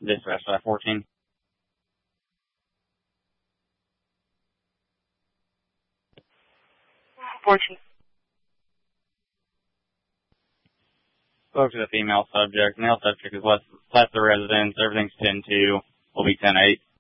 Dispatch 514. Spoke to the female subject. Male subject is left the residence. Everything's 10-2. Will be 10-8.